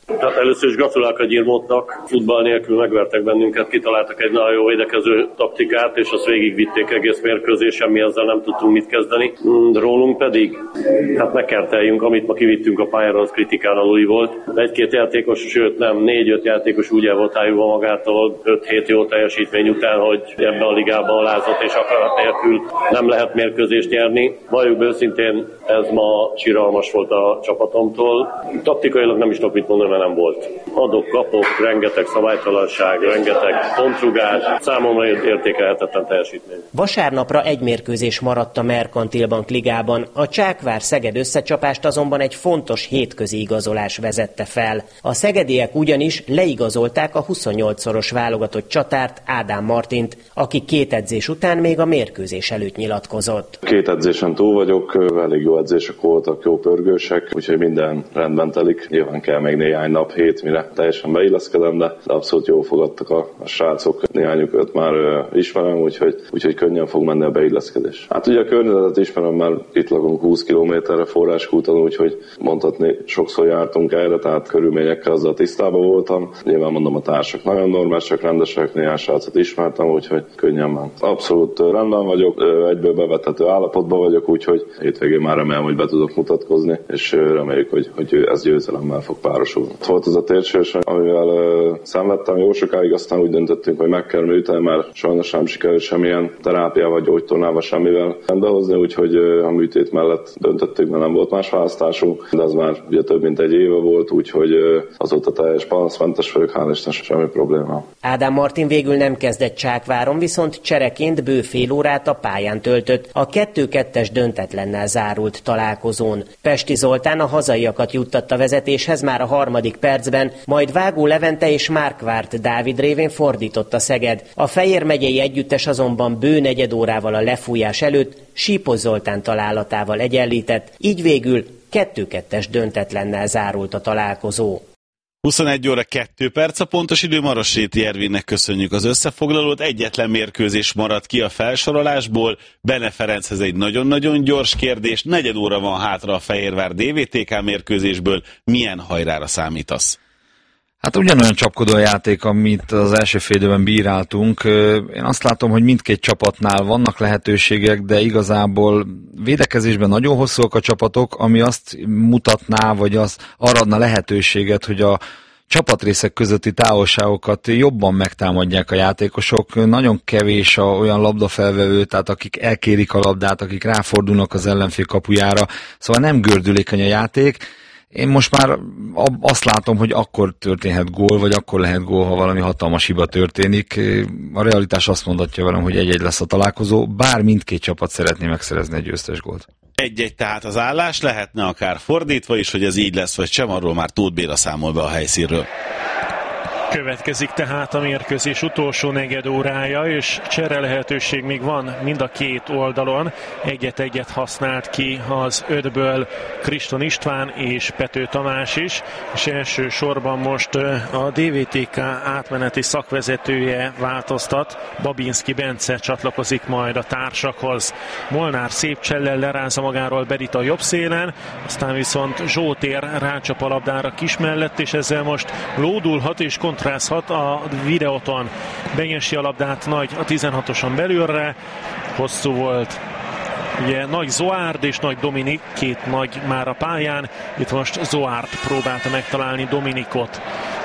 [SPEAKER 11] Tehát először is gratulálok a Gyirmótnak, futball nélkül megvertek bennünket, kitaláltak egy nagyon jó védekező taktikát, és azt végigvitték egész mérkőzésen, mi ezzel nem tudtunk mit kezdeni. Rólunk pedig, hát megkerteljünk, amit ma kivittünk a pályára, az kritikán aluli volt. Egy-két játékos, sőt nem, 4-5 játékos úgy el volt ájulva magától 5-7 jó teljesítmény után, hogy ebben a ligában alázat és akarat nélkül nem lehet mérkőzést nyerni. Valljuk be őszintén, ez ma siralmas volt a csapatomtól. Taktikailag nem is tudok mit mondani, mert nem volt. Adok, kapok, rengeteg szabálytalanság, rengeteg pontrugás, számomra értékelhetetlen teljesítmény.
[SPEAKER 7] Vasárnapra egy mérkőzés maradt a Merkantil Bank ligában, a Csákvár-Szeged összecsapást azonban egy fontos hétközi igazolás vezette fel. A szegediek ugyanis leigazolták a 28-szoros válogatott csatárt, Ádám Martint, aki 2 edzés után még a mérkőzés előtt nyilatkozott.
[SPEAKER 12] 2 edzésen túl vagyok, elég jó edzések voltak, jó pörgősek, úgyhogy minden rendben telik. Nyilván kell még néhány nap, hét, mire teljesen beilleszkedem, de abszolút jól fogadtak a srácok. Néhányukat már ismerem, úgyhogy könnyen fog menni a beilleszkedés. Hát ugye a környezetet ismerem, mert itt lakunk 20 kilométerre Forráskúton, úgyhogy mondhatni sokszor jártunk erre, tehát körülményekkel azzal tisztában voltam. Nyilván mondom, a társak nagyon normálisak, rendesek, néhány srácot ismertem, úgyhogy könnyen ment. Abszolút rendben vagyok, egyből bevethető állapotban vagyok, úgyhogy hétvégén már remélem, hogy be tudok mutatkozni, és reméljük, hogy ez győzelemmel fog párosulni. Volt az a térsérülés, amivel szenvedtem jó sokáig, aztán úgy döntöttünk, hogy meg kell műteni, mert sajnos nem sikerült semmilyen terápiával, gyógytornával, semmivel behozni, úgyhogy a műtét mellett döntöttünk, mert nem volt más választásunk, de ez már ugye több mint egy éve volt, úgyhogy azóta teljes panaszmentes vagyok, hál' Isten, semmi probléma.
[SPEAKER 7] Ádám Martin végül nem kezdett Csákváron, viszont csereként bő fél órát a pályán töltött a 2-2-es döntetlennel zárult találkozón. Pesti Zoltán a hazaiakat juttatta vezetéshez már a 3. percben, majd Vágó Levente és Márkvárt Dávid révén fordított a Szeged. A Fejér megyei együttes azonban bő negyed órával a lefújás előtt Sípos Zoltán találatával egyenlített, így végül 2-2-es döntetlennel zárult a találkozó.
[SPEAKER 4] 21 óra 2 perc a pontos idő. Marosréti Ervinnek köszönjük az összefoglalót. Egyetlen mérkőzés maradt ki a felsorolásból. Bene Ferenchez egy nagyon-nagyon gyors kérdés. 4 óra van hátra a Fehérvár DVTK mérkőzésből. Milyen hajrára számítasz?
[SPEAKER 5] Hát ugyanolyan csapkodó a játék, amit az első fél időben bíráltunk. Én azt látom, hogy mindkét csapatnál vannak lehetőségek, de igazából védekezésben nagyon hosszúak a csapatok, ami azt mutatná, vagy arra adna lehetőséget, hogy a csapatrészek közötti távolságokat jobban megtámadják a játékosok. Nagyon kevés olyan labdafelvevő, tehát akik elkérik a labdát, akik ráfordulnak az ellenfél kapujára, szóval nem gördülékeny a játék. Én most már azt látom, hogy akkor történhet gól, vagy akkor lehet gól, ha valami hatalmas hiba történik. A realitás azt mondatja velem, hogy 1-1 lesz a találkozó, bár mindkét csapat szeretné megszerezni egy győztes gólt.
[SPEAKER 4] 1-1 tehát az állás, lehetne akár fordítva is, hogy ez így lesz, vagy sem, arról már Tóth Béla számol be a helyszínről.
[SPEAKER 6] Következik tehát a mérkőzés utolsó negyed órája, és csere lehetőség még van mind a két oldalon. Egyet használt ki az 5-ből Kriston István és Pető Tamás is, és elsősorban most a DVTK átmeneti szakvezetője változtat. Babinski Bence csatlakozik majd a társakhoz. Molnár szép csellel lerázza magáról Berit a jobb szélen, aztán viszont Zsótér rácsap a labdára Kis mellett, és ezzel most lódulhat és kontrázhat a videóton. Benyesi a labdát Nagy a 16-oson belülre, hosszú volt. Ugye Nagy Zoárd és Nagy Dominik, két nagy már a pályán, itt most Zoárd próbálta megtalálni Dominikot.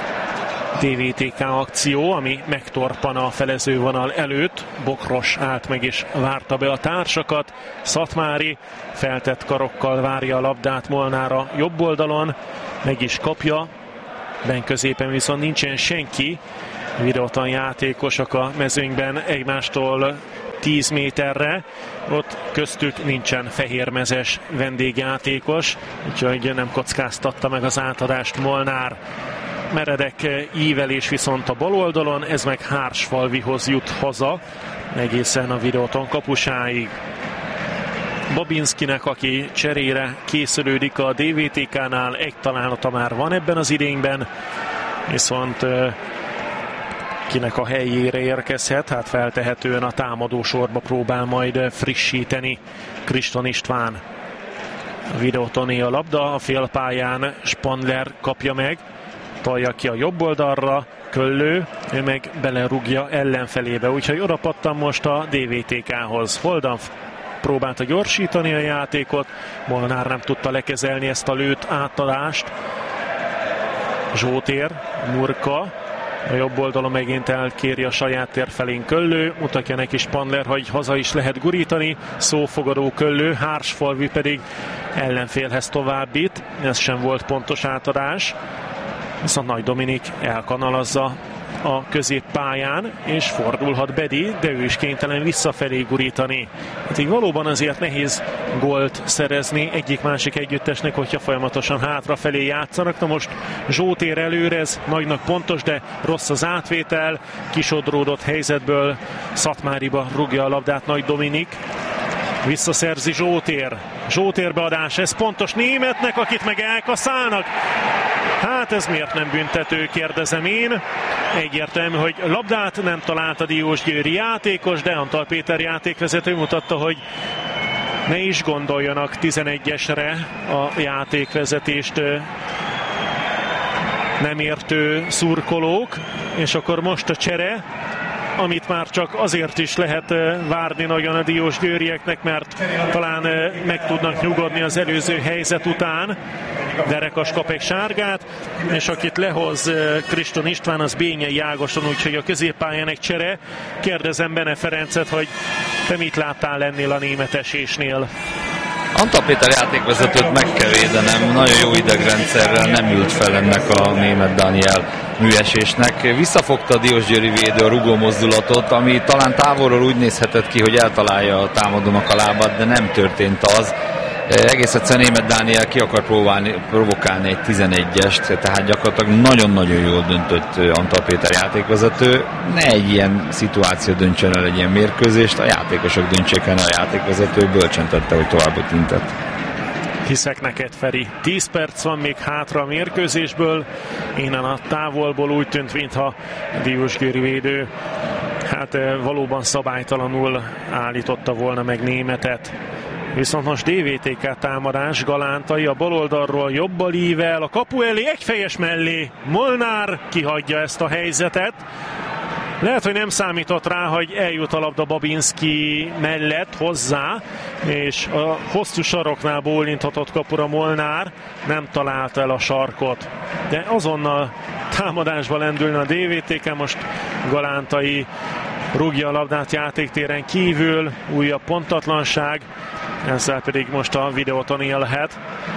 [SPEAKER 6] DVTK akció, ami megtorpan a felezővonal előtt. Bokros állt meg és várta be a társakat. Szatmári feltett karokkal várja a labdát Molnára jobb oldalon, meg is kapja. Ben középen viszont nincsen senki. Videóton játékosok a mezőnyben egymástól 10 méterre. Ott köztük nincsen fehérmezes vendégjátékos, úgyhogy nem kockáztatta meg az átadást Molnár. Meredek ívelés viszont a bal oldalon, ez meg Hársfalvihoz jut haza, egészen a videóton kapusáig. Babinskinek, aki cserére készülődik a DVTK-nál, egy találata már van ebben az idényben, viszont kinek a helyére érkezhet, hát feltehetően a támadó sorba próbál majd frissíteni Kriston István. A videótoné a labda, a félpályán Spandler kapja meg, tolja ki a jobb oldalra, Köllő, ő meg belerúgja ellenfelébe, úgyhogy oda pattan most a DVTK-hoz. Holdan próbálta gyorsítani a játékot, Molnár nem tudta lekezelni ezt a lőtt átadást. Zsótér, Murka, a jobb oldalon megint elkéri a saját tér felén Köllő, mutatja neki Spandler, hogy haza is lehet gurítani, szófogadó Köllő, Hársfalvi pedig ellenfélhez továbbít, ez sem volt pontos átadás, viszont Nagy Dominik elkanalazza a középpályán, és fordulhat Bedi, de ő is kénytelen visszafelé gurítani. Hát így valóban azért nehéz gólt szerezni egyik-másik együttesnek, hogyha folyamatosan hátrafelé játszanak. Na most Zsótér előre, ez Nagynak pontos, de rossz az átvétel, kisodródott helyzetből Szatmáriba rúgja a labdát Nagy Dominik. Visszaszerzi Zsótér. Zsótér beadás, ez pontos Németnek, akit meg elkaszálnak. Hát ez miért nem büntető, kérdezem én. Egyértelmű, hogy labdát nem talált a diósgyőri játékos, de Antal Péter játékvezető mutatta, hogy ne is gondoljanak 11-esre a játékvezetést nem értő szurkolók, és akkor most a csere, amit már csak azért is lehet várni nagyon a diósgyőrieknek, mert talán meg tudnak nyugodni az előző helyzet után. Derekas kap egy sárgát, és akit lehoz Kriston István, az Bényei Ágoston, úgyhogy a középpályán egy csere. Kérdezem Bene Ferencet, hogy te mit láttál ennél a németesésnél?
[SPEAKER 5] Antal Péter játékvezetőt meg kell védenem, nagyon jó idegrendszerrel nem ült fel ennek a Németh Dániel műesésnek. Visszafogta a diósgyőri védő a rugó mozdulatot, ami talán távolról úgy nézhetett ki, hogy eltalálja a támadónak a lábát, de nem történt az. Egész egyszerűen Németh Dániel ki akar provokálni egy 11-est, tehát gyakorlatilag nagyon-nagyon jól döntött Antal Péter játékvezető. Ne egy ilyen szituáció döntsön el egy ilyen mérkőzést, a játékosok döntsék el, a játékvezető bölcsen tette, hogy továbbot intett.
[SPEAKER 6] Hiszek neked, Feri. 10 perc van még hátra a mérkőzésből. Innen a távolból úgy tűnt, mintha a diósgyőri védő valóban szabálytalanul állította volna meg Németet. Viszont most DVTK támadás, Galántai a bal oldalról jobbal ível, a kapu elé, egyfejes mellé, Molnár kihagyja ezt a helyzetet. Lehet, hogy nem számított rá, hogy eljut a labda Babinski mellett hozzá, és a hosszú saroknál bólinthatott kapura Molnár, nem találta el a sarkot. De azonnal támadásba lendülne a DVTK, most Galántai rúgja a labdát játéktéren kívül, újabb pontatlanság, ezzel pedig most a videóton élhet.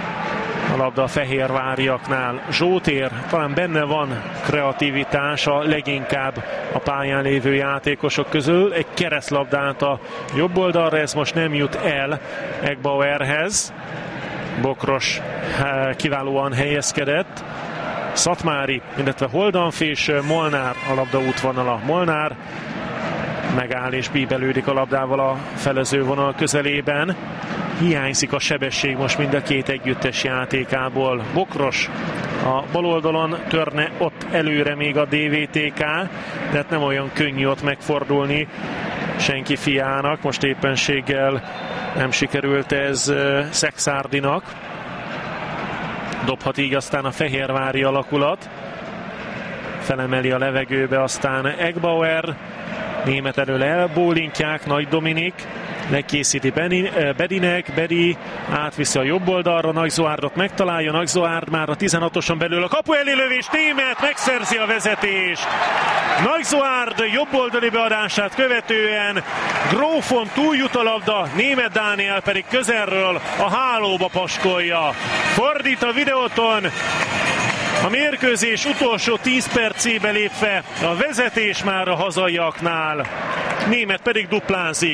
[SPEAKER 6] A labda a fehérváriaknál. Zsótér, talán benne van kreativitás a leginkább a pályán lévő játékosok közül. Egy keresztlabdát a jobb oldalra, ez most nem jut el Egbauerhez. Bokros kiválóan helyezkedett. Szatmári, illetve Holdanfés, Molnár a labda útvonala. Molnár megáll és bíbelődik a labdával a felezővonal közelében. Hiányzik a sebesség most mind a két együttes játékából. Bokros a bal oldalon törne ott előre még a DVTK, de hát nem olyan könnyű ott megfordulni senki fiának. Most éppenséggel nem sikerült ez Szexárdinak. Dobhat így aztán a fehérvári alakulat. Felemeli a levegőbe aztán Egbauer. Német elől elbólintják, Nagy Dominik megkészíti Bedinek, Bedi átviszi a jobb oldalra, Nagy Zoárdot megtalálja, Nagy Zoárd már a 16-oson belül a kapu elé lövés, Német megszerzi a vezetést. Nagy Zoárd jobb oldali beadását követően Grófon túljut a labda, Németh Dániel pedig közelről a hálóba paskolja. Fordít a videóton, a mérkőzés utolsó 10 percébe lépve a vezetés már a hazaiaknál. Német pedig duplázik.